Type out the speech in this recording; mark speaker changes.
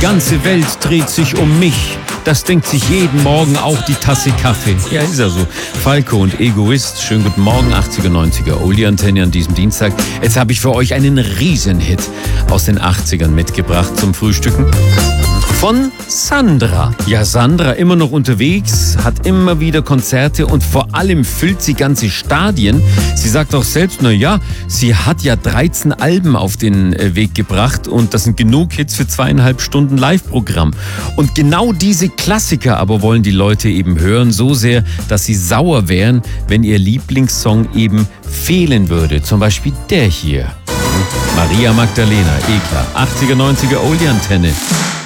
Speaker 1: ganze Welt dreht sich um mich. Das denkt sich jeden Morgen auch die Tasse Kaffee. Ja, ist ja so. Falco und Egoist. Schönen guten Morgen, 80er, 90er Oldie-Antenne an diesem Dienstag. Jetzt habe ich für euch einen Riesenhit aus den 80ern mitgebracht zum Frühstücken. Von Sandra. Ja, Sandra immer noch unterwegs, hat immer wieder Konzerte und vor allem füllt sie ganze Stadien. Sie sagt auch selbst, sie hat ja 13 Alben auf den Weg gebracht und das sind genug Hits für 2,5 Stunden Live-Programm. Und genau diese Klassiker aber wollen die Leute eben hören, so sehr, dass sie sauer wären, wenn ihr Lieblingssong eben fehlen würde. Zum Beispiel der hier. Maria Magdalena, klar. 80er, 90er Oldie-Antenne.